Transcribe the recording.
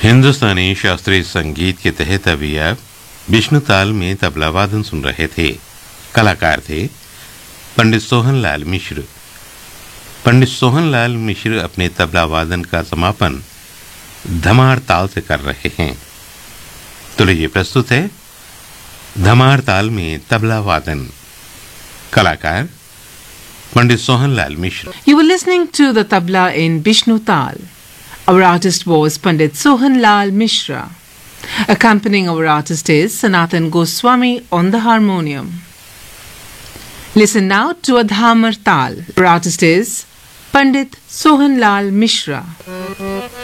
हिंदुस्तानी शास्त्रीय संगीत के तहत अभी आप विष्णु ताल में तबला वादन सुन रहे थे। कलाकार थे पंडित सोहनलाल मिश्र। पंडित सोहनलाल मिश्र अपने तबला वादन का समापन धमार ताल से कर रहे हैं। तो लीजिए प्रस्तुत है धमार ताल में तबला वादन। कलाकार पंडित सोहनलाल मिश्र। You were listening to the tabla in Vishnu Tal. Our artist was Pandit Sohanlal Mishra. Accompanying our artist is Sanatan Goswami on the harmonium. Listen now to a Dhamar Tal. Our artist is Pandit Sohanlal Mishra.